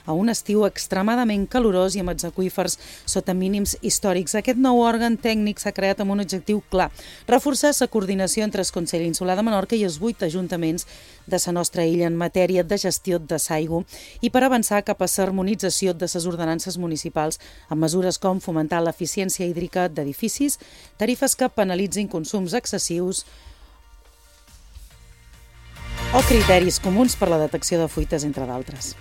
a un estiu extremadament calorós i amb els aqüífers sota mínims històrics. Aquest nou òrgan tècnic s'ha creat amb un objectiu clar: reforçar la coordinació entre el Consell Insular de Menorca i els 8 ajuntaments de la nostra illa en matèria de gestió de l'aigua i per avançar cap a l'harmonització de les ordenances municipals amb mesures com fomentar l'eficiència hídrica d'edificis, tarifes que penalitzin consums excessius o criteris comuns per la detecció de fuites, entre d'altres.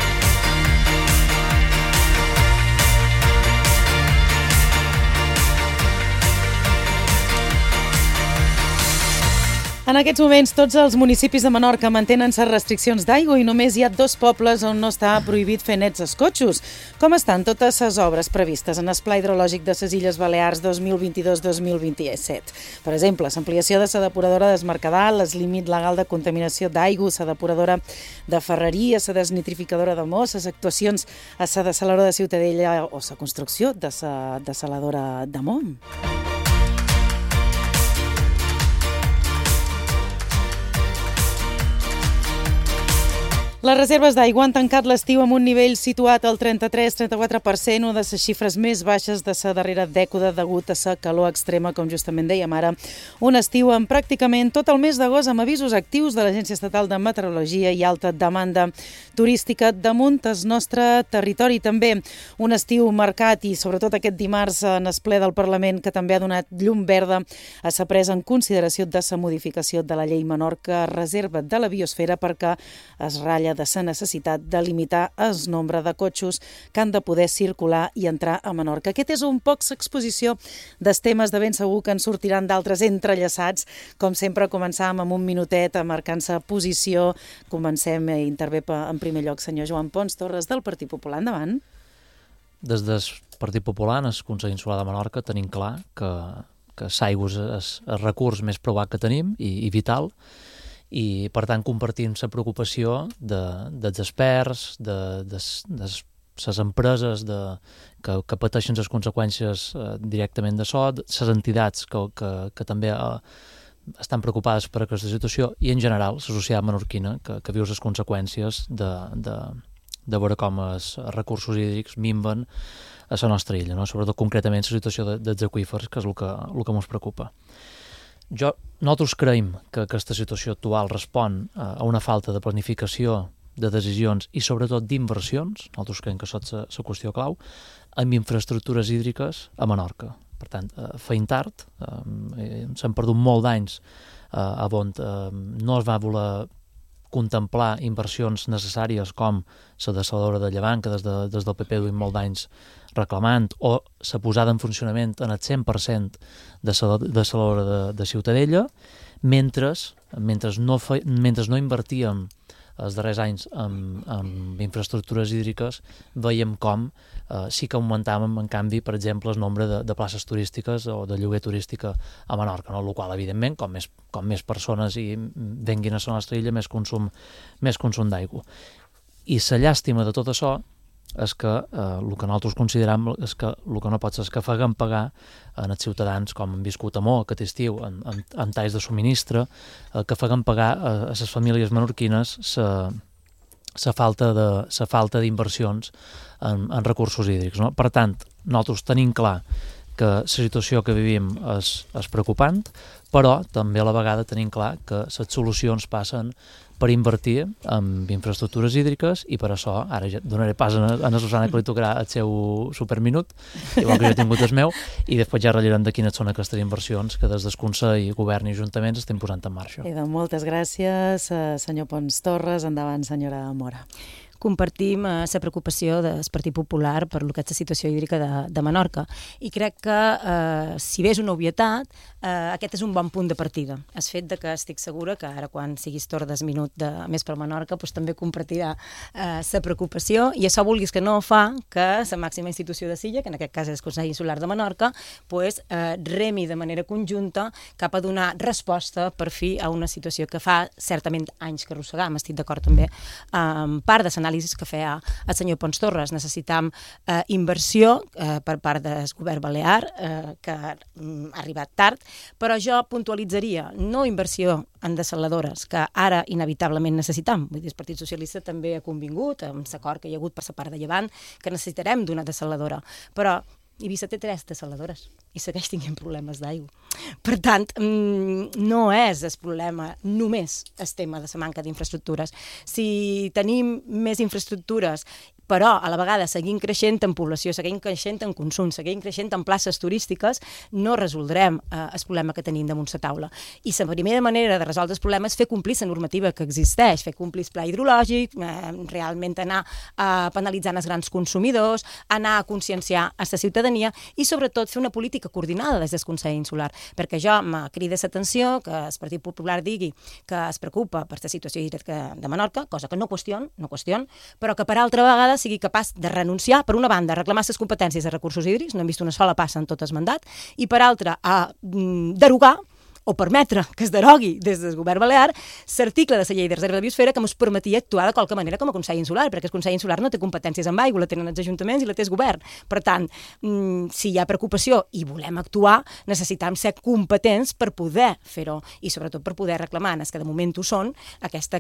En aquests moments, tots els municipis de Menorca mantenen les restriccions d'aigua i només hi ha 2 pobles on no està prohibit fer nets els cotxos. Com estan totes les obres previstes en el Pla Hidrològic de les Illes Balears 2022-2027? Per exemple, l'ampliació de la depuradora del Mercadal, el límit legal de contaminació d'aigua, la depuradora de Ferreria, la desnitrificadora de Mos, les actuacions a la dessaladora de Ciutadella o la construcció de la dessaladora de Mont. Les reserves d'aigua han tancat l'estiu amb un nivell situat al 33-34%, una de les xifres més baixes de la darrera dècada degut a la calor extrema, com justament dèiem ara. Un estiu amb pràcticament tot el mes d'agost amb avisos actius de l'Agència Estatal de Meteorologia i alta demanda turística damunt el nostre territori. També un estiu marcat i sobretot aquest dimarts en el ple del Parlament que també ha donat llum verda a la presa en consideració de la modificació de la llei Menorca Reserva de la Biosfera perquè es ratlla de la necessitat de limitar el nombre de cotxos que han de poder circular i entrar a Menorca. Aquest és un poc l'exposició dels temes, de ben segur que en sortiran d'altres entrellaçats. Com sempre, començàvem amb un minutet marcant-se posició. Comencem i intervé en primer lloc senyor Joan Pons Torres del Partit Popular. Endavant. Des del Partit Popular, en el Consell Insular de Menorca, tenim clar que l'aigua és el recurs més preuat que tenim i vital, i per tant compartim la preocupació dels experts, de les empreses que pateixen les conseqüències directament d'això, les entitats que també estan preocupades per aquesta situació i en general la societat menorquina que viu les conseqüències de veure com els recursos hídrics minven a la nostra illa, no? Sobretot concretament la situació dels aqüífers, que és el que ens preocupa. Nosaltres creiem que aquesta situació actual respon a una falta de planificació, de decisions i sobretot d'inversions. Nosaltres creiem que això és la qüestió clau, amb infraestructures hídriques a Menorca. Per tant, feim tard, s'han perdut molt d'anys on no es va voler contemplar inversions necessàries com la dessaladora de Llevant, que des del PP duim molt d'anys reclamant, o la posada en funcionament en el 100% de la dessaladora de Ciutadella, mentre no invertíem els darrers anys en infraestructures hídriques, veiem com sí que augmentàvem, en canvi, per exemple, el nombre de places turístiques o de lloguer turística a Menorca, no? El qual, evidentment, com més persones hi venguin a la nostra illa, més consum d'aigua. I la llàstima de tot això és que el que nosaltres considerem és que el que no pot ser és que faguem pagar als ciutadans, com han viscut a Mo aquest estiu, en talls de subministre, que faguem pagar a les famílies menorquines la falta d'inversions en recursos hídrics, no? Per tant, nosaltres tenim clar que la situació que vivim és preocupant, però també a la vegada tenim clar que les solucions passen per invertir en infraestructures hídriques i per això, ara ja donaré pas a la Susana que li tocarà el seu superminut, igual que jo he tingut el meu, i després ja ratllarem de quines són aquestes inversions que des del Consell, Govern i Ajuntaments estem posant en marxa. Moltes gràcies, senyor Pons Torres. Endavant, senyora Mora. Compartim la preocupació del Partit Popular per el que és la situació hídrica de Menorca. I crec que, si bé és una obvietat, aquest és un bon punt de partida. El fet de que estic segura que ara, quan siguis torn del minut més per Menorca, doncs també compartirà la preocupació, i això, vulguis que no, fa que la màxima institució de l'illa, que en aquest cas és el Consell Insular de Menorca, remi de manera conjunta cap a donar resposta per fi a una situació que fa certament anys que arrossegam. Estic d'acord també amb part de l'anàlisi l'anàlisi que feia el senyor Pons Torres. Necessitam inversió per part del govern balear, que ha arribat tard, però jo puntualitzaria no inversió en desaladores, que ara inevitablement necessitam. Vull dir, el Partit Socialista també ha convingut, amb l'acord que hi ha hagut per la part de Llevant, que necessitarem d'una desaladora. Però Eivissa té 3 desaladores i segueix tenint problemes d'aigua. Per tant, no és el problema només el tema de la manca d'infraestructures. Si tenim més infraestructures, però a la vegada seguim creixent en població, seguim creixent en consum, seguim creixent en places turístiques, no resoldrem el problema que tenim damunt la taula. I la primera manera de resoldre el problema és fer complir la normativa que existeix, fer complir el pla hidrològic, realment anar penalitzant els grans consumidors, anar a conscienciar a la ciutadania i sobretot fer una política coordinada des del Consell Insular, perquè jo me crida l'atenció que el Partit Popular digui que es preocupa per la situació hídrica de Menorca, cosa que no qüestion, però que per altra vegada sigui capaç de renunciar, per una banda, a reclamar les competències de recursos hídrics, no hem vist una sola passa en tot el mandat, i per altra, a derogar o permetre que es derogui des del govern balear l'article de la llei de reserva de biosfera que ens permetia actuar de qualque manera com a Consell Insular, perquè el Consell Insular no té competències amb aigua, la tenen els ajuntaments i la té el govern. Per tant, si hi ha preocupació i volem actuar, necessitam ser competents per poder fer-ho i sobretot per poder reclamar, que de moment ho són, aquesta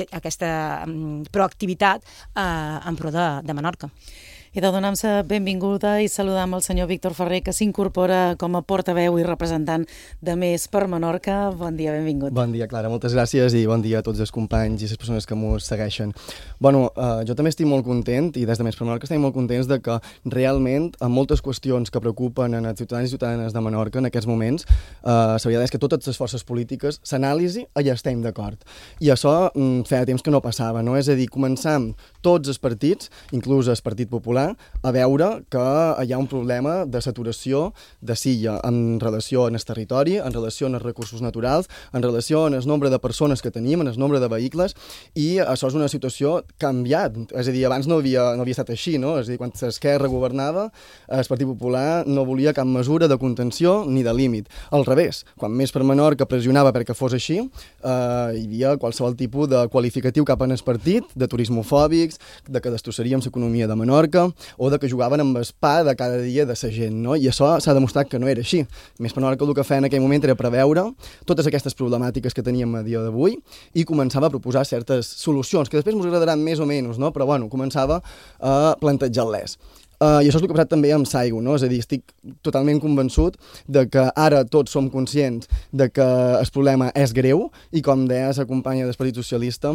proactivitat en pro de Menorca. I de donar-se benvinguda i saludar amb el senyor Víctor Ferrer, que s'incorpora com a portaveu i representant de Més per Menorca. Bon dia, benvingut. Bon dia, Clara, moltes gràcies i bon dia a tots els companys i les persones que m'ho segueixen. Bueno, jo també estic molt content i des de Més per Menorca estem molt contents de que realment en moltes qüestions que preocupen els ciutadans i ciutadanes de Menorca en aquests moments, la veritat és que totes les forces polítiques, l'anàlisi, ja estem d'acord. I això feia temps que no passava, no? És a dir, començam tots els partits, inclús el Partit Popular, a veure que hi ha un problema de saturació de silla en relació amb el territori, en relació amb els recursos naturals, en relació amb el nombre de persones que tenim, amb el nombre de vehicles, i això és una situació canviat. És a dir, abans no havia estat així, no? És a dir, quan l'Esquerra governava, el Partit Popular no volia cap mesura de contenció ni de límit. Al revés, quan Més per Menorca pressionava perquè fos així, hi havia qualsevol tipus de qualificatiu cap en el partit, de turismofòbics, de que destrossaríem l'economia de Menorca, o de que jugaven amb el pa de cada dia de la gent, no? I això s'ha demostrat que no era així. Més per Menorca el que feia en aquell moment era preveure totes aquestes problemàtiques que teníem a dia d'avui i començava a proposar certes solucions, que després ens agradaran més o menys, no? Però bueno, començava a plantejar-les. I això és el que ha passat també amb l'aigua, no? És a dir, estic totalment convençut de que ara tots som conscients de que el problema és greu i, com deia la companya del Partit Socialista,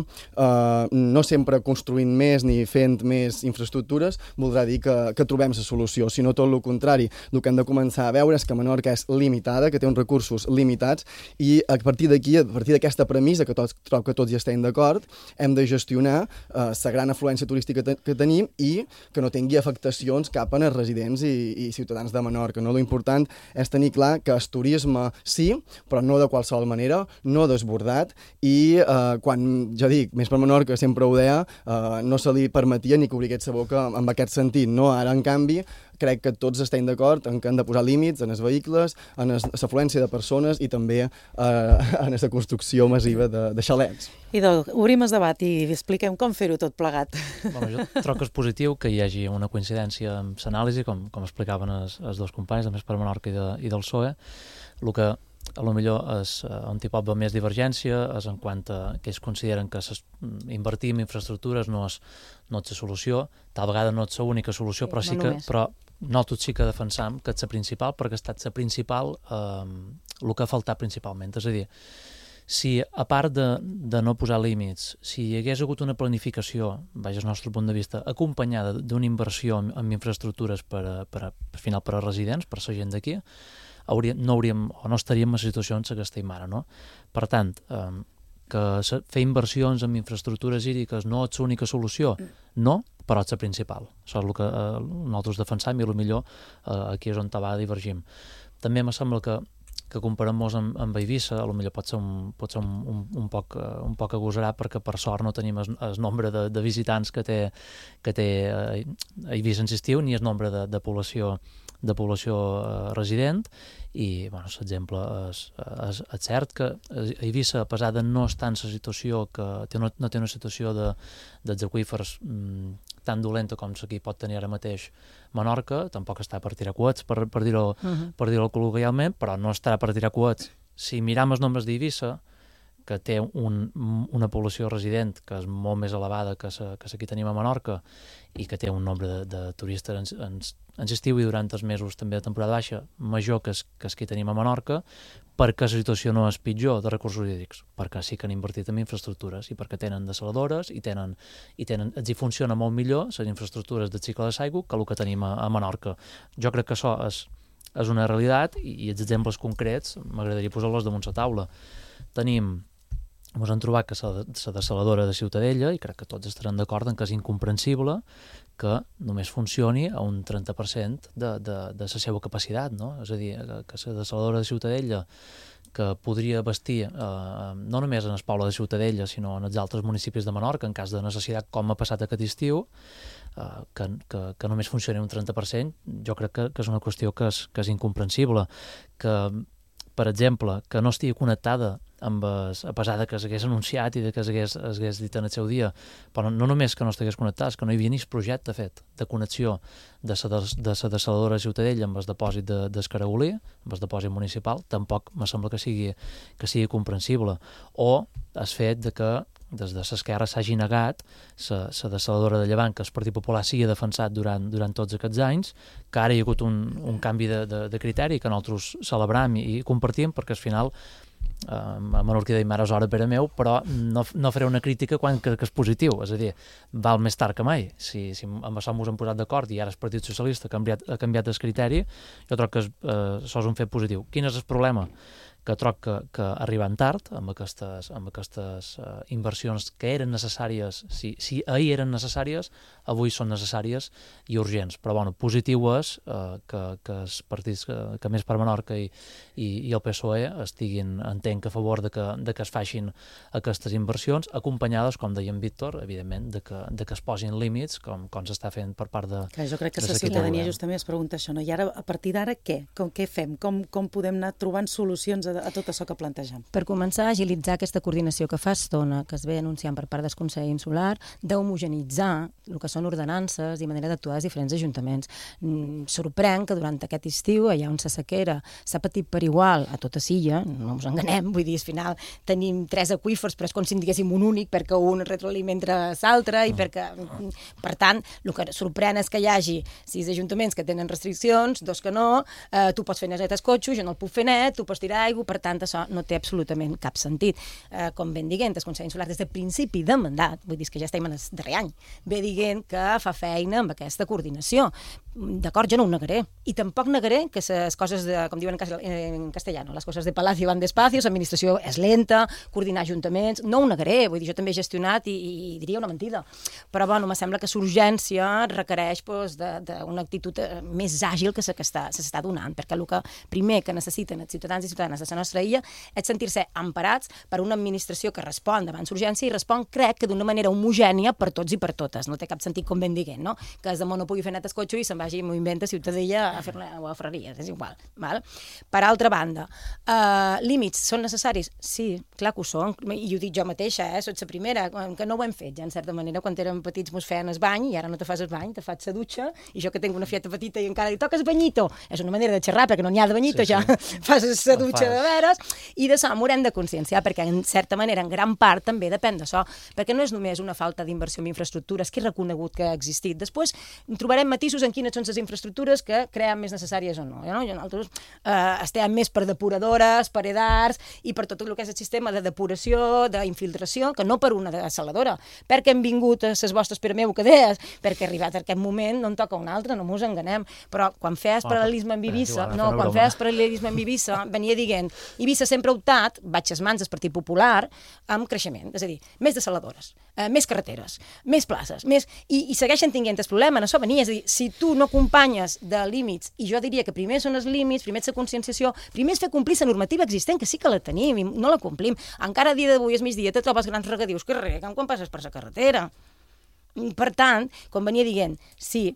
no sempre construint més ni fent més infraestructures voldrà dir que trobem la solució, sinó tot el contrari. El que hem de començar a veure és que Menorca és limitada, que té uns recursos limitats i a partir d'aquí, a partir d'aquesta premissa, que trobo que tots hi estem d'acord, hem de gestionar la gran afluència turística que tenim i que no tingui afectacions cap als residents i ciutadans de Menorca. No? L'important és tenir clar que el turisme sí, però no de qualsevol manera, no desbordat, i quan jo dic, Més per Menorca sempre ho deia, no se li permetia ni que obrigués la boca en aquest sentit. No? Ara, en canvi, crec que tots estem d'acord en que han de posar límits en els vehicles, en l'afluència de persones i també en la construcció massiva de xalets. Idò, obrim el debat i expliquem com fer-ho tot plegat. Bueno, jo trobo que és positiu que hi hagi una coincidència amb l'anàlisi, com explicaven els dos companys, de Més per Menorca i del PSOE. El que potser és on hi pot haver més divergència és en quant a que ells consideren que invertir en infraestructures no és la solució, tal vegada no és l'única solució, però sí que nosaltres sí que defensam que és la principal, perquè ha estat la principal, el que ha faltat principalment. És a dir, si a part de no posar límits, si hi hagués hagut una planificació, vaja, al nostre punt de vista, acompanyada d'una inversió en infraestructures al final per a residents, per a la gent d'aquí, no estaríem en la situació en què estem ara, no? Per tant, que fer inversions en infraestructures hídriques no és l'única solució, no, però és la principal. Això és el que nosaltres defensam i potser aquí és on divergim. També me sembla que que comparem-nos amb Eivissa, potser pot ser un poc agosarat, perquè per sort no tenim el nombre de visitants que té Eivissa en estiu, ni el nombre de població resident, i l'exemple és cert que Eivissa, a pesar de no estar en la situació no té una situació dels aqüífers tan dolenta com la que pot tenir ara mateix Menorca, tampoc està per tirar coets, per dir-ho col·loquialment, però no estarà per tirar coets. Si miram els nombres d'Eivissa, que té una població resident que és molt més elevada que la que tenim a Menorca, i que té un nombre de turistes en estiu i durant els mesos també de temporada baixa major que el que tenim a Menorca, perquè la situació no és pitjor de recursos hídrics, perquè sí que han invertit en infraestructures i perquè tenen desaladores i els hi funciona molt millor les infraestructures del cicle de l'aigua que el que tenim a Menorca. Jo crec que això és una realitat, i els exemples concrets m'agradaria posar-los damunt la taula. Ens hem trobat que la desaladora de Ciutadella, i crec que tots estarem d'acord en que és incomprensible que només funcioni a un 30% de la seva capacitat, no? És a dir, que la desaladora de Ciutadella, que podria abastir no només en el poble de Ciutadella, sinó en els altres municipis de Menorca, en cas de necessitat, com ha passat aquest estiu, que només funcioni un 30%, jo crec que és una qüestió que és incomprensible. Que, per exemple, que no estigui connectada a pesar que s'hagués anunciat i que s'hagués dit en el seu dia, però no només que no estigués connectat, és que no hi havia ni projecte fet de connexió de la desaladora de Ciutadella amb el depòsit d'Escaragolí, amb el depòsit municipal, tampoc me sembla que sigui comprensible. O el fet de que des de l'esquerra s'hagi negat la desaladora de Llevant, que el Partit Popular sigui defensat durant tots aquests anys, que ara hi ha hagut un canvi de criteri que nosaltres celebrem i compartim, perquè al final a Menorca deim ara és hora per a meu, però no faré una crítica quan crec que és positiu, és a dir, val més tard que mai. Si amb això ens hem posat d'acord i ara el Partit Socialista ha canviat el criteri, jo trobo que això és un fet positiu. Quin és el problema? Que troc que arriben tard amb aquestes inversions que eren necessàries, si ahir eren necessàries, avui són necessàries i urgents. Però bueno, positiu és que els partits que més per Menorca i el PSOE estiguin, entenc, a favor de que es facin aquestes inversions, acompanyades, com deia en Víctor, evidentment, de que es posin límits, com s'està fent per part de... Clar, jo crec que la ciutadania justament es pregunta això, no? I ara, a partir d'ara, què? Què fem? Com podem anar trobant solucions a tot això que plantegem? Per començar, agilitzar aquesta coordinació que fa estona, que es ve anunciant per part del Consell Insular, d'homogenitzar el que són ordenances i manera d'actuar dels diferents ajuntaments. Sorprèn que durant aquest estiu, allà on la sequera s'ha patit per igual a tota Silla, no ens enganem, vull dir, al final tenim 3 aqüífers, però és com si en diguéssim un únic, perquè un retroalimenta l'altre, i perquè, per tant, el que sorprèn és que hi hagi 6 ajuntaments que tenen restriccions, 2 que no, tu pots fer net els cotxes, jo no el puc fer net, tu pots tirar aigua, per tant, això no té absolutament cap sentit. Com ben diguent, el Consell Insular des del principi de mandat, vull dir que ja estem en el darrer any, ve dient que fa feina amb aquesta coordinació. D'acord, jo no ho negaré. I tampoc negaré que les coses, com diuen en castellano, les coses de palacio van despacio, l'administració és lenta, coordinar ajuntaments, no ho negaré, vull dir, jo també he gestionat i diria una mentida. Però, bueno, me sembla que l'urgència requereix d'una actitud més àgil que s'està donant, perquè el que primer que necessiten els ciutadans i ciutadanes de la nostra illa és sentir-se emparats per una administració que respon davant l'urgència i respon, crec, que d'una manera homogènia per tots i per totes. No té cap sentit, com ben diguent, no? Que el demà no pugui fer net el cotxe i se'n vagi m'ho inventa a Ciutadella a fer-ne a Ferreries, és igual. Val? Per altra banda, límits són necessaris? Sí, clar que ho són, i ho dic jo mateixa, soc la primera, que no ho hem fet ja, en certa manera, quan érem petits mos feien el bany, i ara no te fas el bany, te fas la dutxa, i jo que tinc una fieta petita i encara li toques banyito, és una manera de xerrar, perquè no n'hi ha de banyito, ja fas la dutxa de veres, i d'això m'ho hem de conscienciar, perquè en certa manera, en gran part, també depèn d'això, perquè no és només una falta d'inversió en infraestructures, que he reconegut que ha existit. Després trobarem matisos en quines són les infraestructures que creen més necessàries o no. Nosaltres estem més per depuradores, per edars i per tot el que és el sistema de depuració, d'infiltració, que no per una desaladora. Perquè hem vingut a les vostres per meu que deies, perquè arribat a aquest moment no en toca un altre, no mos enganem. Però quan feies paral·lelisme amb Eivissa, venia dient creixement. Eivissa sempre ha optat, vaig a mans del Partit Popular, amb creixement, és a dir, més desaladores, més carreteres, més places, i segueixen tinguent el problema, no s'ho venia, és a dir, si tu no acompanyes de límits, i jo diria que primer són els límits, primer és la conscienciació, primer és fer complir la normativa existent, que sí que la tenim i no la complim. Encara a dia d'avui, al migdia, te trobes grans regadius que reguen quan passes per la carretera. Per tant, com venia dient, sí,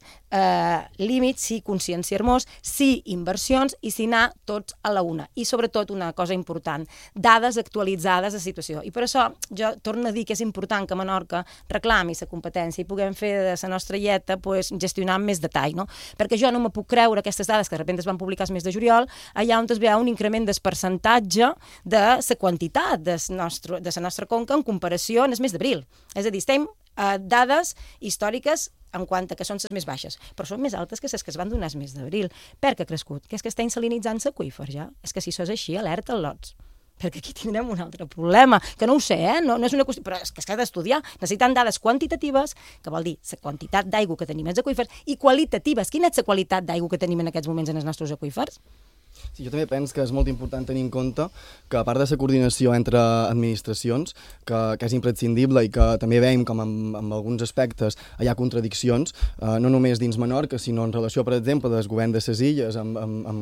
límits, sí, consciència hermós, sí, inversions i sí anar tots a la una. I sobretot una cosa important, dades actualitzades de situació. I per això jo torno a dir que és important que Menorca reclami la competència i puguem fer de la nostra lleta gestionar amb més detall, no? Perquè jo no me puc creure aquestes dades que de sobte es van publicar el mes de juliol, allà on es veu un increment del percentatge de la quantitat de la nostra conca en comparació en el mes d'abril. És a dir, estem dades històriques en quant a que són les més baixes, però són més altes que les que es van donar el mes d'abril. Per què ha crescut? Que és que estem salinitzant l'aqüífer ja. És que si això és així, alerta els lots. Perquè aquí tindrem un altre problema, que no ho sé, no és una qüestió, però és que s'ha d'estudiar. Necessitem dades quantitatives, que vol dir la quantitat d'aigua que tenim als aqüífers, i qualitatives. Quina és la qualitat d'aigua que tenim en aquests moments en els nostres aqüífers? Sí, jo també penso que és molt important tenir en compte que a part de la coordinació entre administracions, que és imprescindible i que també veiem com en alguns aspectes hi ha contradiccions, no només dins Menorca, sinó en relació, per exemple, del govern de les illes, amb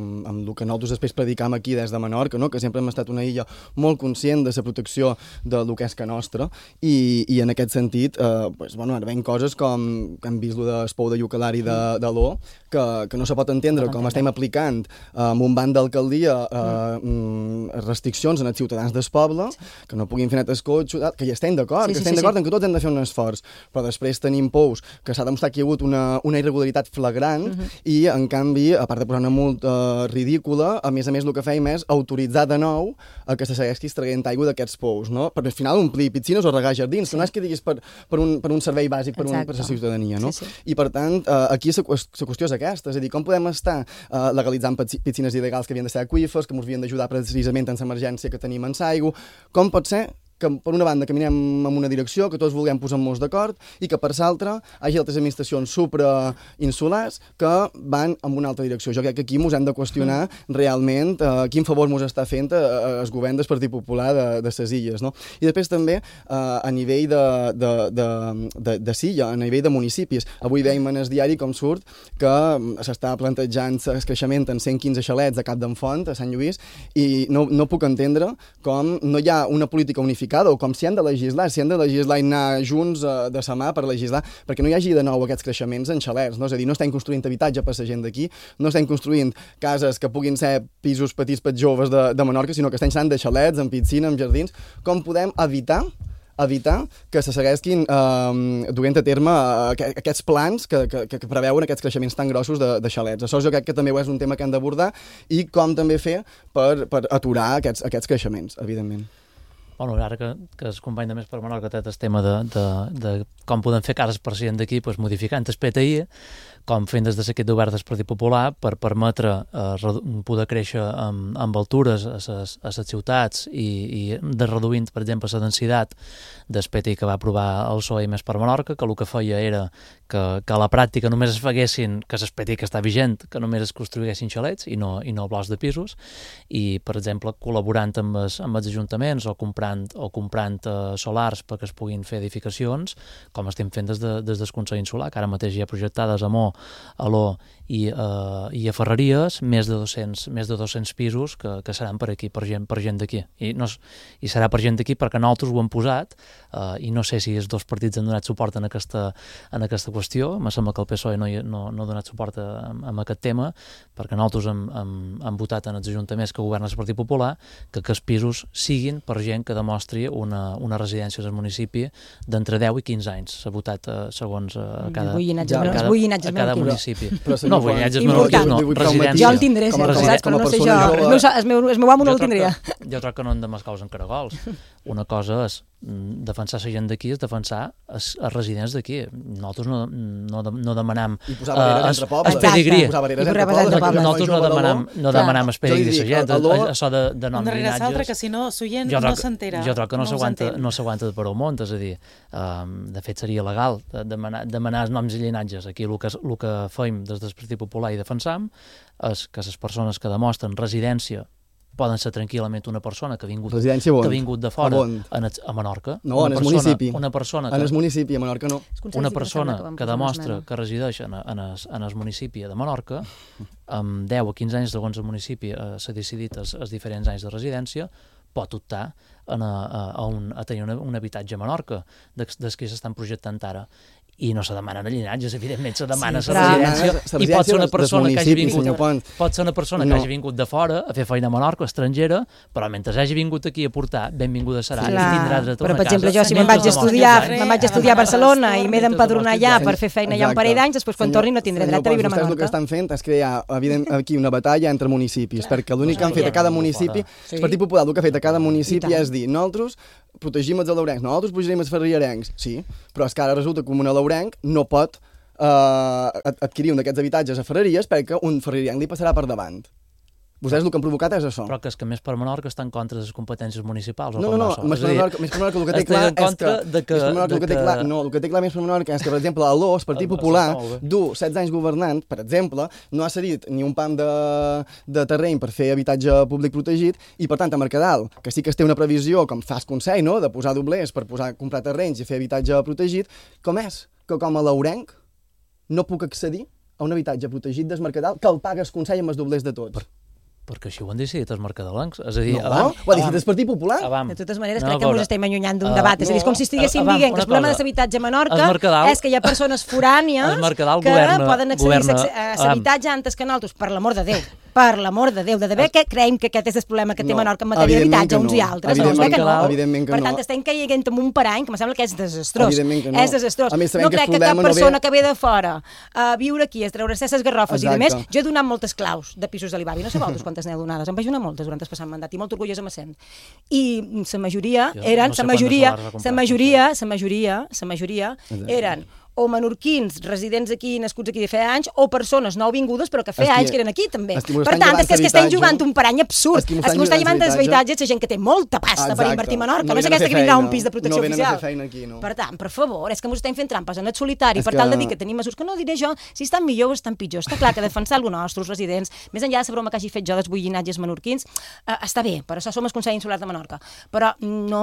el que nosaltres després predicam aquí des de Menorca, no? Que sempre hem estat una illa molt conscient de la protecció del que és que nostra, i en aquest sentit, ara veiem coses com que hem vist el d'Espou de Llucalari de l'O, que no se pot entendre com estem aplicant amb un banc d'alcaldia restriccions en els ciutadans del poble, que no puguin fer net el cotxe, que hi estem d'acord, en que tots hem de fer un esforç, però després tenim pous que s'ha demostrat que hi ha hagut una irregularitat flagrant i, en canvi, a part de posar una multa ridícula, a més el que fèiem és autoritzar de nou que se segueixi extraient aigua d'aquests pous, no? Per al final omplir piscines o regar jardins, que no és que diguis per un servei bàsic per a la ciutadania, no? I, per tant, aquí la qüestió és aquesta, és a dir, com podem estar legalitzant piscines il·legals que havien de ser aqüífers, que ens havien d'ajudar precisament en l'emergència que tenim en l'aigua, com pot ser que per una banda caminem en una direcció, que tots vulguem posar-nos d'acord, i que per l'altra hi hagi altres administracions suprainsulars que van en una altra direcció. Jo crec que aquí ens hem de qüestionar realment quin favor ens està fent el govern del Partit Popular de les illes, no? I després també a nivell de Silla, a nivell de municipis. Avui veiem en el diari com surt que s'està plantejant el creixement en 115 xalets a Cap d'en Font, a Sant Lluís, i no puc entendre com no hi ha una política unificada, o com si han de legislar i anar junts de sa mà per legislar, perquè no hi hagi de nou aquests creixements en xalets, no? És a dir, no estem construint habitatge per la gent d'aquí, no estem construint cases que puguin ser pisos petits per joves de Menorca, sinó que estem anant de xalets, amb piscina, amb jardins. Com podem evitar que se segueixin duent a terme aquests plans que preveuen aquests creixements tan grossos de xalets. Això jo crec que també és un tema que hem d'abordar, i com també fer per aturar aquests creixements, evidentment. Bueno, ara que el company de Més per Menorca té el tema de com podem fer cases per gent d'aquí, modificant el PTI, com fent des de l'equip d'obert del Partit Popular per permetre poder créixer amb altures a les ciutats i de reduint, per exemple, la densitat del PTI que va aprovar el PSOE i Més per Menorca, que el que feia era que a la pràctica només es feguessin, que el PTI que està vigent, que només es construïssin xalets i no blocs de pisos, i, per exemple, col·laborant amb els ajuntaments o comprant solars perquè es puguin fer edificacions, com estem fent des del Consell Insular, que ara mateix hi ha projectades a Mo, a l'O i a Ferreries, més de 200 pisos que seran per aquí, per gent d'aquí. I serà per gent d'aquí perquè nosaltres ho hem posat, i no sé si els dos partits han donat suport en aquesta qüestió. Me sembla que el PSOE no ha donat suport en aquest tema, perquè nosaltres hem votat en els ajuntaments que governa el Partit Popular que els pisos siguin per gent que demostri una residència al municipi d'entre 10 i 15 anys. S'ha votat segons cada municipi. No, volinatges menorquins no, residència. Jo el tindré, saps? Però no sé jo. El meu amo no el tindria. Jo crec que no hem de mascar els caragols. Una cosa és defensar la gent d'aquí, és defensar els residents d'aquí. Nosaltres no demanam el pedigrí. Nosaltres no demanam el pedigrí de la gent. Això de nom llinatges... que si no, s'oient no s'entera. Jo crec que no s'aguanta per al món, és a dir, de fet seria legal demanar els noms i llinatges. Aquí el que fem des del Partit Popular i defensam és que les persones que demostren residència poden ser tranquil·lament una persona que ha vingut de fora a Menorca. No, en el municipi. Una persona en el municipi, a Menorca no. Una persona que demostra que resideix en el municipi de Menorca, amb 10 o 15 anys segons el municipi s'ha decidit els diferents anys de residència, pot optar a tenir un habitatge a Menorca, dels que s'estan projectant ara. I no se demanen llinatges, evidentment, se demana la residència, i pot ser una persona que hagi vingut de fora a fer feina a Menorca, estrangera, però mentre hagi vingut aquí a portar, benvinguda serà, i tindrà dret a tornar a casa. Però, per exemple, jo si me'n vaig estudiar a Barcelona i m'he d'empadronar allà per fer feina allà un parell d'anys, després quan torni no tindré dret a viure a Menorca. Vostès el que estan fent és crear aquí una batalla entre municipis, perquè l'únic que han fet a cada municipi, el Partit Popular el que ha fet a cada municipi és dir, nosaltres protegim els alaurencs, nosaltres protegim els ferriarencs, sí, però és que ara resulta que un alaurenc no pot adquirir un d'aquests habitatges a ferreries perquè un ferriarenc li passarà per davant. Vostès el que han provocat és això. Però que és que més per Menorca està en contra de les competències municipals. No, més per Menorca el que té clar el que té clar més per Menorca és que, per exemple, a l'Os, Partit Popular, du 16 anys governant, per exemple, no ha cedit ni un pam de terreny per fer habitatge públic protegit i, per tant, a Mercadal, que sí que es té una previsió, com fa el Consell, no?, de posar doblers per comprar terrenys i fer habitatge protegit, com és que com a l'Aurenc no puc accedir a un habitatge protegit del Mercadal que el paga el Consell amb els doblers de tots? Perquè així ho han decidit els mercadelencs. És a dir, ho ha decidit el Partit Popular. De totes maneres, crec que ens estem allunyant d'un debat. És a dir, com si estiguéssim dient que el problema de l'habitatge a Menorca és que hi ha persones forànies que poden accedir a l'habitatge antes que nosaltres, per l'amor de Déu. Per l'amor de Déu, de debé que creiem que aquest és el problema que té Menorca en matèria d'habitatge, uns i altres. Evidentment que no. Per tant, estem caient en un parany que em sembla que és desastrós. Evidentment que no. És desastrós. No crec que cap persona que ve de fora a viure aquí, a treure-se les garrofes i demés, jo he donat moltes claus de pisos de l'Ibavi. No sé vosaltres quantes n'heu donades. Em vaig donar moltes durant el passat mandat i molt orgullosa me sent. I la majoria eren, eren o menorquins residents aquí, nascuts aquí de feia anys, o persones nouvingudes però que feia anys que eren aquí també. Per tant, és que estem jugant un parany absurd. És que m'ho està llevant dels habitatges la gent que té molta pasta per invertir a Menorca, no és aquesta que vindrà un pis de protecció oficial. Per tant, per favor, és que ens estem fent trampes en el solitari per tal de dir que tenim mesures que no diré jo si estan millor o estan pitjor. Està clar que defensar els nostres residents, més enllà de la broma que hagi fet jo dels boiginatges menorquins, està bé, per això som el Consell Insular de Menorca, però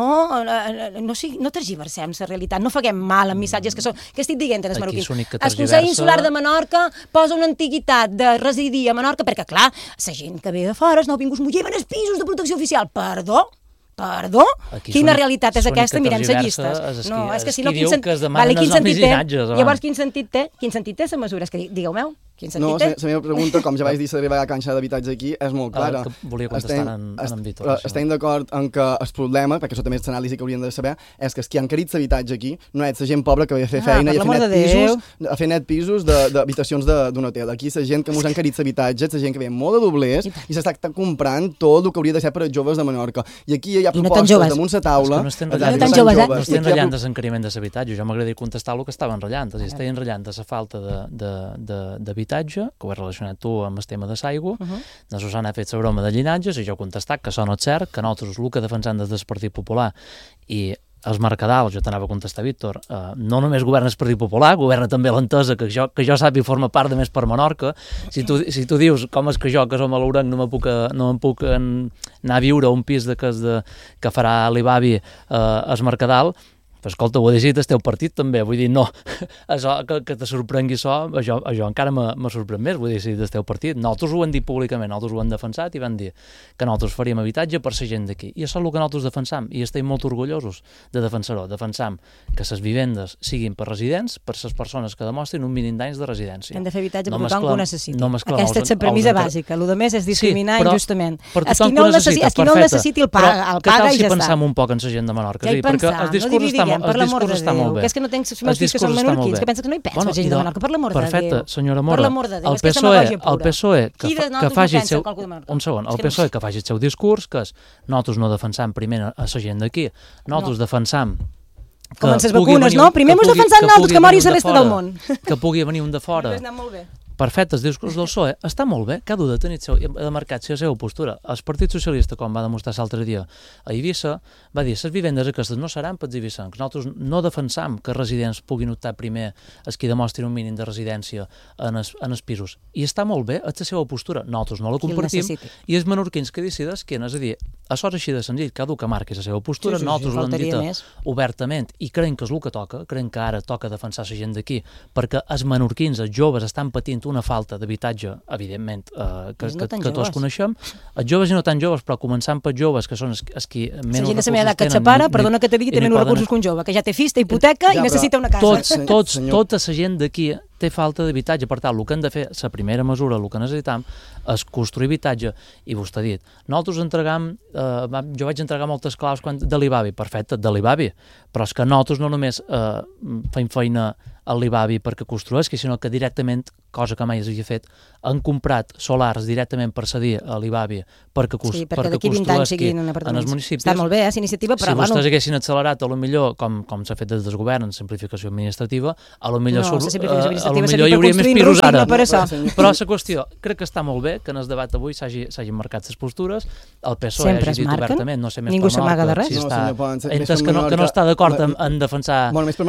no tergiversem la realitat, no faguem mal amb missatges que estic dient en els menorquins. El Consell Insular de Menorca posa una antiguitat de residir a Menorca perquè, clar, la gent que ve de fora, els nouvinguts m'ho lleven els pisos de protecció oficial. Perdó? Quina realitat és aquesta? Mirem les llistes. No, és que si no, quin sentit té? Llavors, quin sentit té la mesura? És que digueu-me. No, la meva pregunta, com ja vaig dir, la meva canxa d'habitatge aquí és molt clara. Volia contestar en Víctor. Estem d'acord en que el problema, perquè això també és l'anàlisi que hauríem de saber, és que qui ha encarit l'habitatge aquí no és la gent pobra que ve a fer feina i a fer net pisos d'habitacions d'un hotel. Aquí la gent que ens ha encarit l'habitatge és la gent que ve molt de doblers i s'està comprant tot el que hauria de ser per als joves de Menorca. I aquí hi ha propostes damunt la taula. No estem ratllant desencariment de l'habitatge. Jo m'agradaria contestar el que estava enratllant. Estem enratllant de la falta d'habitatge, que ho he relacionat tu amb el tema de l'aigua, la Susana ha fet la broma de llinatges i jo he contestat que això no és cert, que nosaltres el que defensem des del Partit Popular i els Mercadals, jo t'anava a contestar, Víctor, no només governa el Partit Popular, governa també l'Entesa, que jo sàpiga forma part de Més per Menorca. Si tu dius com és que jo, que som a l'Aurenc, no em puc anar a viure a un pis que farà l'Ibavi al Mercadal, però escolta, ho ha decidit el teu partit també, vull dir, no, això, que te sorprengui això encara me sorprèn més, vull dir, si del teu partit. Nosaltres ho hem dit públicament, nosaltres ho hem defensat i vam dir que nosaltres faríem habitatge per la gent d'aquí. I això és el que nosaltres defensam, i estem molt orgullosos de defensar-ho. Defensam que les vivendes siguin per residents, per les persones que demostrin un mínim d'anys de residència. Hem de fer habitatge per tothom que ho necessiti. Aquesta és la premissa bàsica, el que més és discriminar injustament. És qui no el necessiti el paga i ja està. Què tal si pensam un poc en la gent de Menorca? Perquè el discurs està molt bé. Que és que no tens els meus fills que són menorquins, que penses que no hi penso la gent de Menorca, per l'amor de Déu. Perfecte, senyora Mora. Per l'amor de Déu, és que és demagògia pura. El PSOE que faci el seu discurs, que és nosaltres no defensam primer a la gent d'aquí, nosaltres defensam com en les vacunes, no? Primer mos defensam nosaltres, que mori la resta del món. Que pugui venir un de fora perfecte, els discursos del PSOE, està molt bé, cada un de marcat la seva postura. El Partit Socialista, com va demostrar l'altre dia a Eivissa, va dir, les vivendes aquestes no seran pels eivissencs. Nosaltres no defensam que els residents puguin optar primer els qui demostrin un mínim de residència en els pisos. I està molt bé, és la seva postura. Nosaltres no la compartim, i els menorquins que decideixen, és a dir, això és així de senzill, cada un que marqui la seva postura, nosaltres l'hem dit obertament, i creiem que és el que toca, creiem que ara toca defensar la gent d'aquí, perquè els menorquins, els joves, estan patint una falta d'habitatge, evidentment, que tots coneixem, els joves i no tan joves, però començant pels joves, que són els qui menys recursos tenen. La gent de la meva edat que et separa, perdona que te digui, té menys recursos que un jove, que ja té fills, té hipoteca i necessita una casa. Tota la gent d'aquí té falta d'habitatge, per tant, el que hem de fer, la primera mesura, el que necessitam, és construir habitatge, i vostè ha dit, nosaltres jo vaig entregar moltes claus de l'IBABI, perfecte, de l'IBABI, però és que nosaltres no només fem feina a l'IBABI perquè construeix, sinó que directament, cosa que mai s'havia fet, han comprat solars directament per cedir a l'IBABI perquè construeixi en els municipis. Està molt bé, iniciativa, però... Si vostès haguessin accelerat, a lo millor, com s'ha fet des del govern, en simplificació administrativa, a lo millor hi hauria més pisos ara. Però la qüestió, crec que està molt bé que en el debat d'avui s'hagin marcat les postures, el PSOE hagi dit obertament, no sé més ningú s'amaga de res. Que no està d'acord en defensar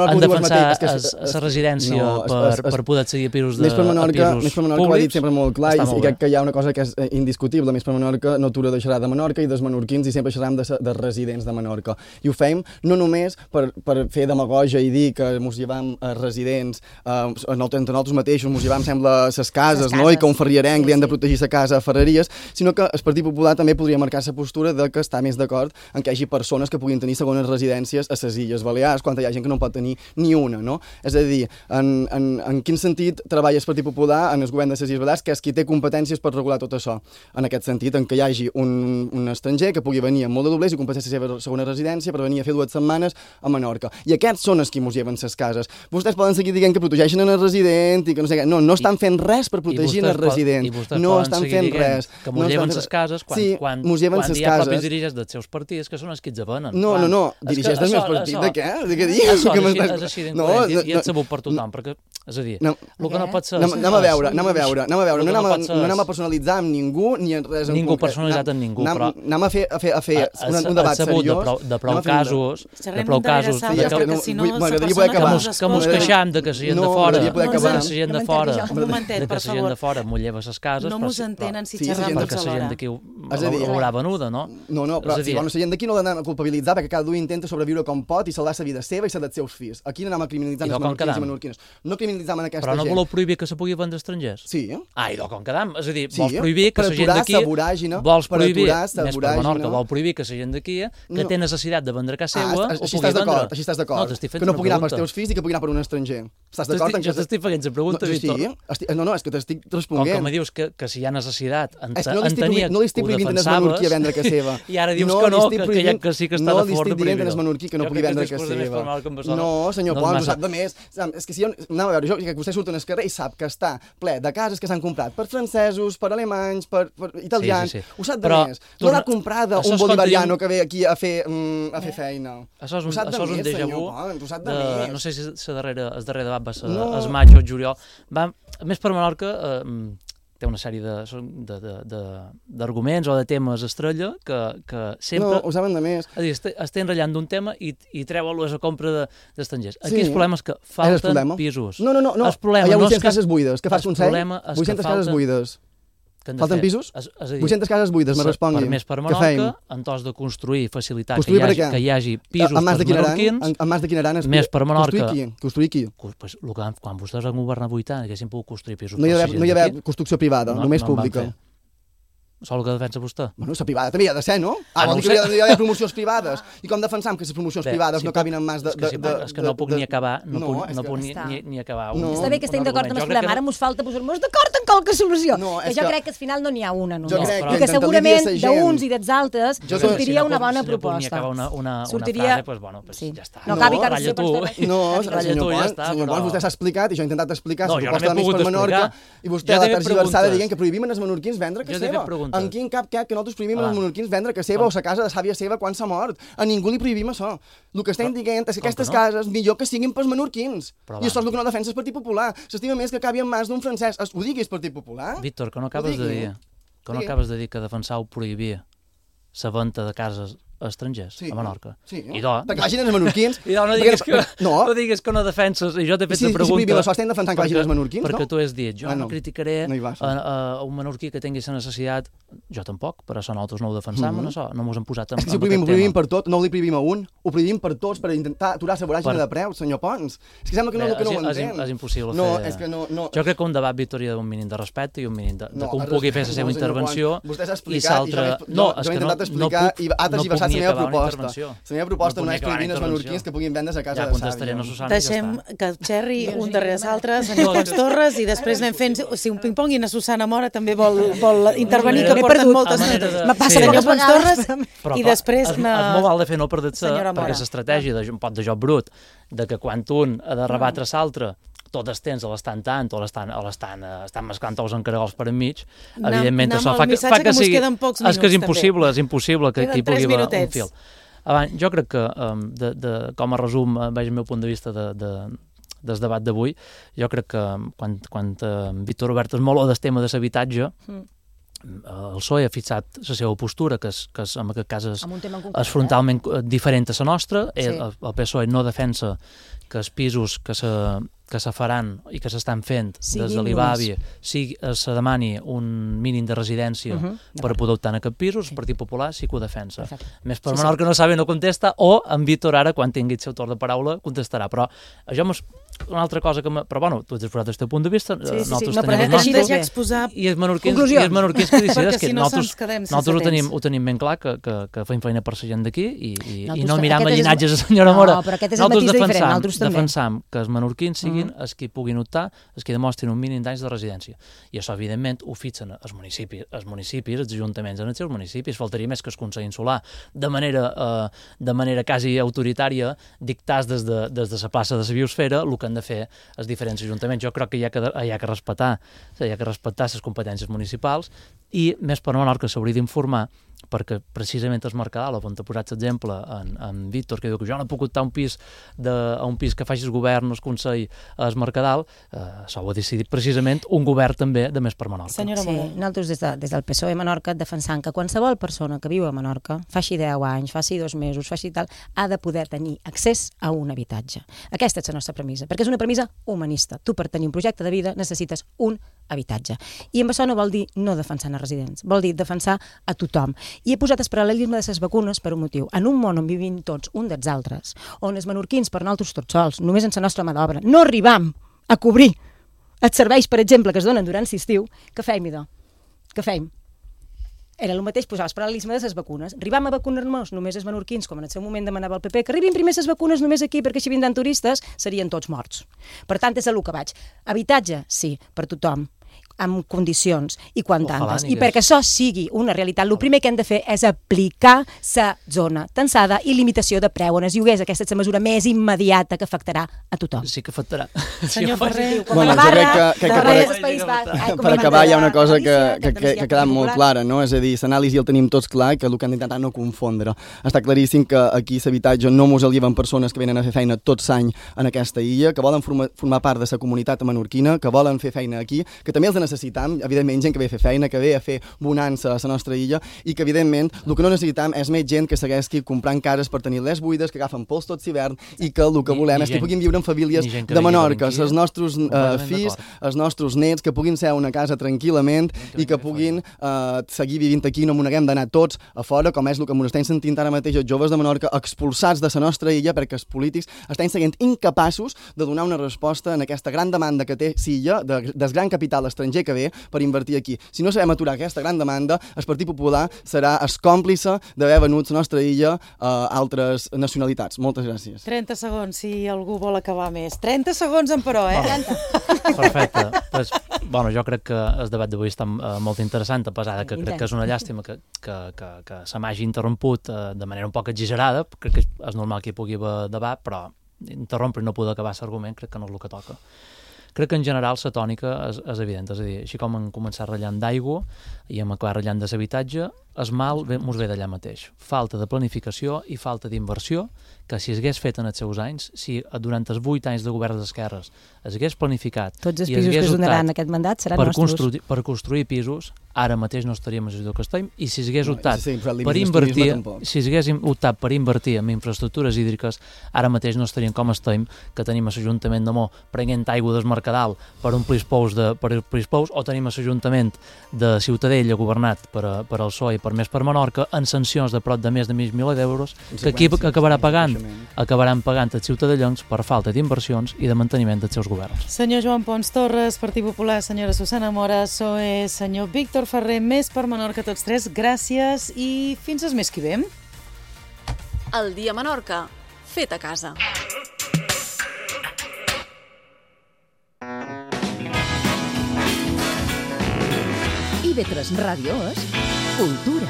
la residència per poder accedir a pisos Més per Menorca ho ha dit sempre molt clar, i crec que hi ha una cosa que és indiscutible. Més per Menorca no t'ho deixarà de Menorca i dels menorquins, i sempre deixarem de residents de Menorca. I ho fem no només per fer demagogia i dir que mos llevam residents entre nosaltres mateixos, mos llevam, sembla, ses cases, no? I que un ferriarenc li han de protegir sa casa a Ferreries, sinó que el Partit Popular també podria marcar la postura de que està més d'acord en que hi hagi persones que puguin tenir segones residències a les Illes Balears, quan hi ha gent que no en pot tenir ni una, no? És a dir, en quin sentit treballa el Partit Popular en el govern de les Illes Balears, que és qui té competències per regular tot això? En aquest sentit, en què hi hagi un estranger que pugui venir amb molt de doblers i compensar la seva segona residència per venir a fer 2 setmanes a Menorca. I aquests són els qui mos lleven les cases. Vostès poden seguir dient que protegeixen el resident i que no sé què. No estan fent res per protegir el resident. No estan fent res. Que mos lleven les cases quan hi ha propis dirigents dels seus partits que són els qui els venen. No, dirigents dels meus partits, de què? De què dius? És així d'incoherent i és sabut per tothom, perquè, és a dir, el que no pot ser... Anem a veure, no anem a personalitzar amb ningú ni en res. Ningú personalitzat amb ningú, però... Anem a fer un debat seriós. De prou casos... Que mos queixam de que la gent de fora mos lleva les cases, no mos entenen si xerram perquè la gent d'aquí l'haurà venuda, no? No, però la gent d'aquí no l'anem a culpabilitzar perquè cada un intenta sobreviure com pot i salvar la vida seva i la dels seus fills. Aquí no anem a criminalitzar els menorquins i menorquines. No criminalitzam aquesta gent. Però no voleu prohibir que se pugui vendre estrangers? Sí. I com quedam? És a dir, vols prohibir que la gent d'aquí... Vols prohibir, més per Menorca, vol prohibir que la gent d'aquí, que té necessitat de vendre casa seva, ho pugui vendre. Així estàs d'acord. Que no pugui anar pels teus fills i que pugui anar per un estranger. Estàs d'acord? Jo t'estic fent la pregunta, Víctor. No, és que t'estic responent. Com que me dius que si hi ha necessitat, no li estic prohibint al menorquí a vendre casa seva. I ara dius que no, que sí que està de fora de prohibir-ho. No li estic dient al menorquí que no pugui vendre casa seva. No, senyor Pons, ho sap de més. És que si anem a veure, que vostè surt al carrer i sap que està ple de cases que s'han comprat per francesos, per alemanys, per italians, ho sap de més. No l'ha comprada un bolivariano que ve aquí a fer feina. Això és un déjà vu. No sé si el darrer debat va ser el maig o el juliol. Més per Menorca té una sèrie d'arguments o de temes estrella que sempre... No, ho saben de més. És a dir, estem enratllant d'un tema i treuen-lo a la compra d'estrangers. Aquí el problema és que falten pisos. No. Hi ha 800 cases buides. Que fas Consell? 800 cases buides. Falten pisos? 800 cases buides, me responguin. Més per Menorca, en tos de construir i facilitar que hi hagi pisos per menorquins. En Mas de Quinaran, més per Menorca. Construir qui? Quan vostès han governat 8 anys, haguessin pogut construir pisos. No hi ha d'haver construcció privada, només pública. Sol que defensa vostè? Bueno, la privada també hi ha de ser, no? Vol dir que hi ha d'haver promocions privades. I com defensam que les promocions privades no cabin en mans de... És que no puc ni acabar, no puc ni acabar. Està bé que estem d'acord amb el problema, ara mos falta posar-nos d'acord en qualque solució. Que jo crec que al final no n'hi ha una només. I que segurament d'uns i dels altres sortiria una bona proposta. Si no puc ni acabar una frase, doncs ja està. No acabi que ratlla tu. No, senyor Pons, vostè s'ha explicat i jo he intentat explicar la proposta de Més per Menorca i vostè a la tergiversada dient que prohibim als menorquins vendre casa seva. preguntes. En quin cap que nosaltres prohibim als menorquins vendre casa seva o la casa de sàvia seva quan s'ha mort? A ningú li prohibim això. El que estem dient és que aquestes cases millor que siguin pels menorquins. I això és el que no defensa el Partit Popular. S'estima més que acabi en mans d'un francès. Ho diguis, Partit Popular? Víctor, que no acabes de dir que defensau prohibir la venda de cases estrangers a Menorca. Sí, perquè vagin els menorquins. I no digues que no defenses, i jo t'he fet la pregunta... Si prohibim això, estem defensant que vagin els menorquins, no? Perquè tu has dit, jo no criticaré un menorquí que tingui la necessitat, jo tampoc, per això nosaltres no ho defensam, no mos hem posat en aquest tema. És que si ho prohibim per tot, no ho prohibim a un, ho prohibim per tots per intentar aturar la voràgina de preus, senyor Pons. És que sembla que no ho entén. És impossible fer... Jo crec que un debat, Víctor, hi ha un mínim de respecte i un mínim de que un pugui fer la seva intervenció i l'altre... No, és que no puc ni acabar una intervenció. La meva proposta no és prohibir els menorquins que puguin vendre's a casa de sàvia. Deixem que xerri un darrere l'altre, senyor Pons Torres, i després anem fent... Si un ping-pong i na Susana Mora també vol intervenir, que porten moltes... Senyor Pons Torres, i després... És molt val de fer no perdre-se, perquè l'estratègia de joc brut, de que quan un ha de rebatre l'altre, tot els temps l'estan tant o estan mesclant els encaragols per enmig, evidentment això fa que sigui... És que és impossible que hi pugui haver un fil. Jo crec que, com a resum, veig el meu punt de vista del debat d'avui, jo crec que quan Víctor Obert és molt del tema de l'habitatge, el PSOE ha fixat la seva postura, que en aquest cas és frontalment diferent a la nostra. El PSOE no defensa que els pisos que se faran i que s'estan fent des de l'IBAVI se demani un mínim de residència per poder optar en aquests pisos. El Partit Popular sí que ho defensa. Més per Menorca no sabe, no contesta, o en Víctor ara, quan tingui el seu torn de paraula, contestarà. Però això una altra cosa que... Però bueno, tu has exposat el teu punt de vista, nosaltres tenim el nostre, i els menorquins que decideix que nosaltres ho tenim ben clar, que fem feina per la gent d'aquí i no miram a llinatges de senyora Mora. Nosaltres defensam que els menorquins siguin els que puguin optar, els que demostrin un mínim d'anys de residència. I això, evidentment, ho fixen els municipis, els ajuntaments en els seus municipis. Faltaria més que el Consell Insular, de manera quasi autoritària, dictats des de la plaça de la Biosfera el que han de fer els diferents ajuntaments. Jo crec que hi ha que respectar les competències municipals, i més per Menorca s'hauria d'informar, perquè precisament el Mercadal, on t'ha posat l'exemple en Víctor, que diu que jo no puc optar a un pis que faci el govern, el Consell, al Mercadal, això ho ha decidit precisament un govern també de Més per Menorca. Nosaltres des del PSOE Menorca defensant que qualsevol persona que viu a Menorca, faci 10 anys, faci 2 mesos, faci tal, ha de poder tenir accés a un habitatge. Aquesta és la nostra premissa, perquè és una premissa humanista. Tu, per tenir un projecte de vida, necessites un habitatge. I amb això no vol dir no defensar els residents, vol dir defensar a tothom. I he posat el paral·lelisme de les vacunes per un motiu. En un món on vivim tots un dels altres, on els menorquins per nosaltres tots sols, només en la nostra mà d'obra, no arribam a cobrir els serveis, per exemple, que es donen durant l'estiu, què fem, idò? Què fem? Era el mateix posar el paral·lelisme de les vacunes. Arribam a vacunar-nos només els menorquins, com en el seu moment demanava el PP, que arribin primer les vacunes només aquí, perquè si vindran turistes serien tots morts. Per tant, és a lo que vaig. Habitatge, sí, per tothom, amb condicions i quantantes. I perquè això sigui una realitat, el primer que hem de fer és aplicar la zona tensada i limitació de preu en els lloguers. Aquesta és la mesura més immediata que afectarà a tothom. Sí que afectarà. Senyor Ferrer, jo crec que per acabar hi ha una cosa que ha quedat molt clara, no? És a dir, l'anàlisi el tenim tots clar, que el que hem d'intentar no confondre. Està claríssim que aquí l'habitatge no mos el lleven persones que venen a fer feina tot l'any en aquesta illa, que volen formar part de la comunitat menorquina, que volen fer feina aquí, que també els necessitam, evidentment, gent que ve a fer feina, que ve a fer bonança a la nostra illa, i que, evidentment, el que no necessitam és més gent que segueixi comprant cases per tenir-les buides, que agafen pols tot l'hivern, i que el que volem és que puguin viure en famílies de Menorca, els nostres fills, els nostres nets, que puguin ser a una casa tranquil·lament i que puguin seguir vivint aquí, no m'ho haguem d'anar tots a fora, com és el que ens estem sentint ara mateix els joves de Menorca expulsats de la nostra illa perquè els polítics estan seguint incapaços de donar una resposta en aquesta gran demanda que té l'illa, del gran capital estranger que ve per invertir aquí. Si no sabem aturar aquesta gran demanda, el Partit Popular serà el còmplice d'haver venut la nostra illa a altres nacionalitats. Moltes gràcies. 30 segons, si algú vol acabar més. 30 segons, Emperò, Perfecte. Pues, jo crec que el debat d'avui està molt interessant, a pesar que crec que és una llàstima que se m'hagi interromput de manera un poc exagerada. Crec que és normal que hi pugui haver debat, però interrompre i no poder acabar l'argument crec que no és el que toca. crec que en general la tònica és evident, és a dir, així com hem començat ratllant d'aigua i hem acabat ratllant de l'habitatge, el mal mos ve d'allà mateix. Falta de planificació i falta d'inversió, que si s'hagués fet en els seus anys, si durant els 8 anys de govern d'esquerres s'hagués planificat... Tots els pisos que es donaran aquest mandat seran nostres. Per construir pisos, ara mateix no estaríem a la situació que estem, i si s'hagués optat per invertir, si s'hagués optat per invertir en infraestructures hídriques, ara mateix no estaríem com estem, que tenim a l'Ajuntament de Mó prenent aigua del Mercadal per omplir els pous, o tenim a l'Ajuntament de Ciutadella governat per al PSOE i per més per Menorca, en sancions de prop de més de $1.000.000 que aquí acabaran pagant els ciutadellons per falta d'inversions i de manteniment dels seus governs. Senyor Joan Pons Torres, Partit Popular, senyora Susana Mora, PSOE, senyor Víctor Ferrer, més per Menorca, tots tres, gràcies i fins el mes que ve. El dia Menorca, fet a casa. IB3 Ràdio és cultura.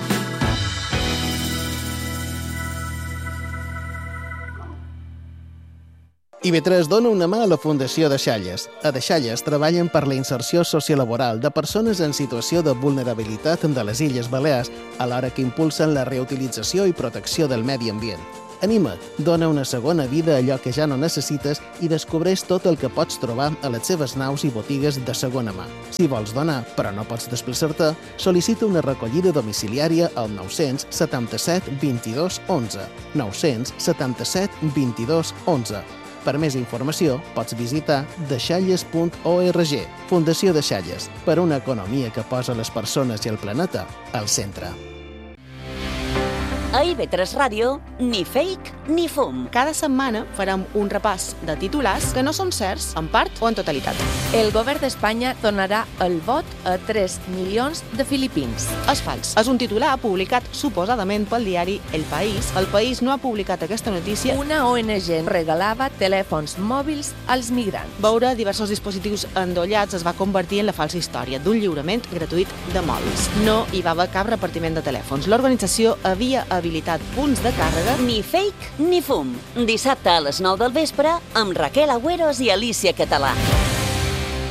IB3 dona una mà a la Fundació Deixalles. A Deixalles treballen per la inserció sociolaboral de persones en situació de vulnerabilitat de les Illes Balears, alhora que impulsen la reutilització i protecció del medi ambient. Anima't, dona una segona vida a allò que ja no necessites i descobreix tot el que pots trobar a les seves naus i botigues de segona mà. Si vols donar, però no pots desplaçar-te, sol·licita una recollida domiciliària al 977 22 11. 977 22 11. Per més informació, pots visitar deixalles.org. Fundació Deixalles, per una economia que posa les persones i el planeta al centre. A IB3 Ràdio, ni fake ni fum. Cada setmana farem un repàs de titulars que no són certs, en part o en totalitat. El govern d'Espanya donarà el vot a 3 milions de filipins. És fals. És un titular publicat suposadament pel diari El País. El País no ha publicat aquesta notícia. Una ONG regalava telèfons mòbils als migrants. Veure diversos dispositius endollats es va convertir en la falsa història d'un lliurament gratuït de mòbils. No hi va haver cap repartiment de telèfons. L'organització havia habilitat punts de càrrega. Ni fake ni fum. Dissabte a les 9 del vespre amb Raquel Agüeros i Alicia Català.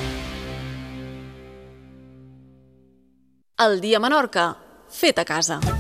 El dia Menorca, fet a casa.